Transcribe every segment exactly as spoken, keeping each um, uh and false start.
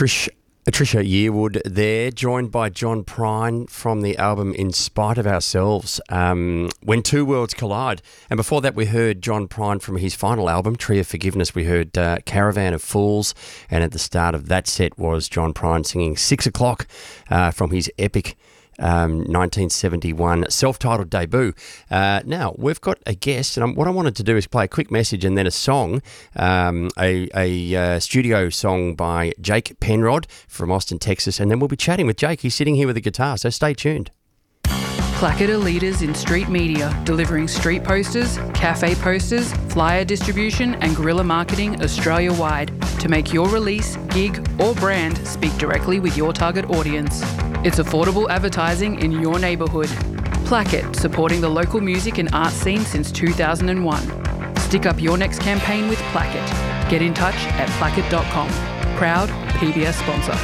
Trish, Tricia Yearwood there, joined by John Prine from the album In Spite of Ourselves, um, When Two Worlds Collide. And before that, we heard John Prine from his final album, Tree of Forgiveness. We heard uh, Caravan of Fools. And at the start of that set was John Prine singing Six O'Clock uh, from his epic Um, nineteen seventy-one self-titled debut. Uh, now, we've got a guest, and I'm, what I wanted to do is play a quick message and then a song, um, a, a uh, studio song by Jake Penrod from Austin, Texas, and then we'll be chatting with Jake. He's sitting here with a guitar, so stay tuned. Placket are leaders in street media, delivering street posters, cafe posters, flyer distribution and guerrilla marketing Australia-wide to make your release, gig or brand speak directly with your target audience. It's affordable advertising in your neighbourhood. Placket, supporting the local music and art scene since two thousand one. Stick up your next campaign with Placket. Get in touch at placket dot com. Proud P B S sponsor.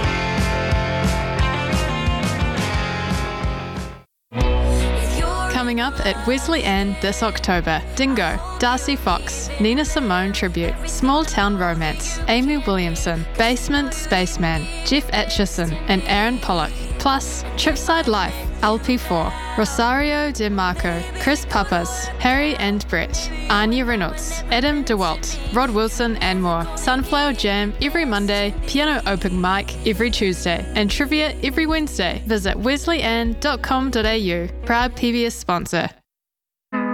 Coming up at Wesley End this October, Dingo, Darcy Fox, Nina Simone Tribute, Small Town Romance, Amy Williamson, Basement Spaceman, Jeff Atchison and Aaron Pollock, plus Tripside Life, L P four, Rosario DeMarco, Chris Papas, Harry and Brett, Anya Reynolds, Adam DeWalt, Rod Wilson and more. Sunflower Jam every Monday, piano open mic every Tuesday, and trivia every Wednesday. Visit wesley end dot com dot a u. Proud P B S sponsor.